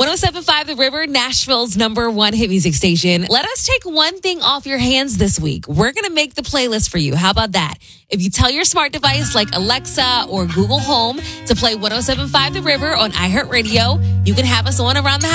107.5 The River, Nashville's #1 hit music station. Let us take one thing off your hands this week. We're going to make the playlist for you. How about that? If you tell your smart device like Alexa or Google Home to play 107.5 The River on iHeartRadio, you can have us on around the house